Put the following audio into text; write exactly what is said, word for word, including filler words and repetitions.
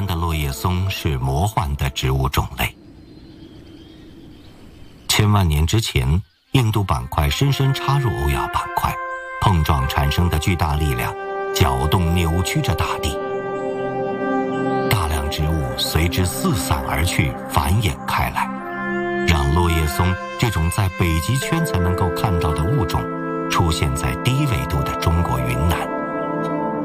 的落叶松是魔幻的植物种类。千万年之前，印度板块深深插入欧亚板块，碰撞产生的巨大力量搅动扭曲着大地，大量植物随之四散而去，繁衍开来，让落叶松这种在北极圈才能够看到的物种出现在低纬度的中国云南。